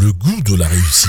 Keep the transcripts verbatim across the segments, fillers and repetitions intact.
le goût de la réussite.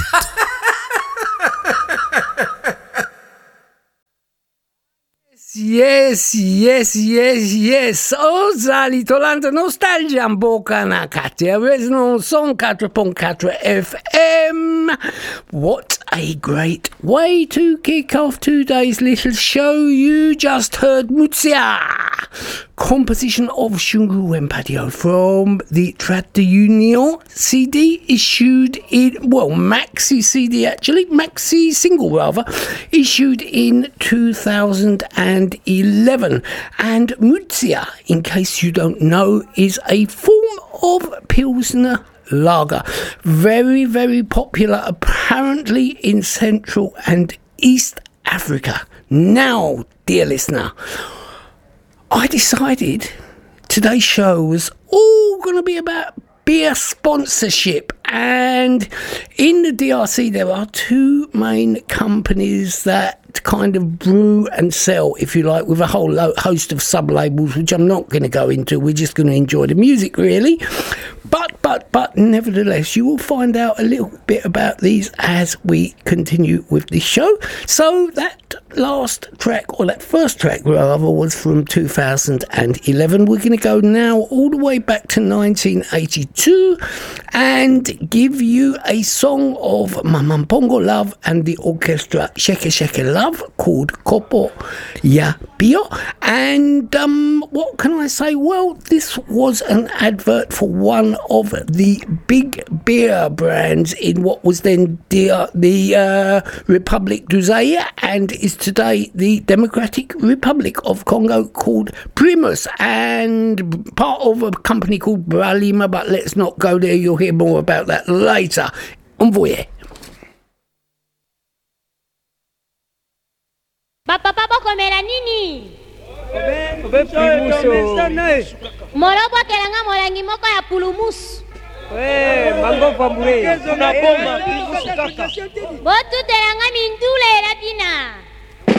Yes, yes, yes, yes. Ozali tolanta nostalgia mboka na kati ya Resonance Song quatre point quatre F M. What a great way to kick off today's little show. You just heard Mutsia, composition of Shungu Wempadio from the Trat de Union C D issued in, well, maxi C D actually, maxi single rather, issued in two thousand eleven. And Mutsia, in case you don't know, is a form of Pilsner lager. Very, very popular apparently in Central and East Africa. Now, dear listener, I decided today's show was all going to be about beer sponsorship. And in the D R C, there are two main companies that kind of brew and sell, if you like, with a whole lo- host of sub-labels, which I'm not going to go into. We're just going to enjoy the music, really. But, but, but, nevertheless, you will find out a little bit about these as we continue with the show. So that last track, or that first track, rather, was from two thousand eleven. We're going to go now all the way back to nineteen eighty-two and give you a song of Mamampongo Love and the orchestra Sheke Sheke Love called Kopo Ya Pio. And um, what can I say? Well, this was an advert for one of the big beer brands in what was then the, the uh, Republic du Zaire and is today the Democratic Republic of Congo, called Primus, and part of a company called Bralima, but let's not go there. You'll hear more about that later. Envoyé. Papa papa komela nini? Obe primuso. Morobo kelanga molangi moko ya pulumusu. Eh, mango famure. Una bomba primuso kaka. Botu telanga mindule latina.